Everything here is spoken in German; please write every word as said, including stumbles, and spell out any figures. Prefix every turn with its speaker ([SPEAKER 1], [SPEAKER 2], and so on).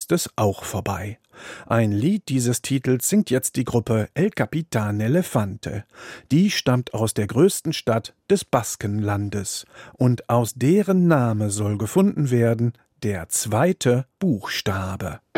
[SPEAKER 1] ist es auch vorbei. Ein Lied dieses Titels singt jetzt die Gruppe El Capitán Elefante. Die stammt aus der größten Stadt des Baskenlandes. Und aus deren Name soll gefunden werden der zweite Buchstabe.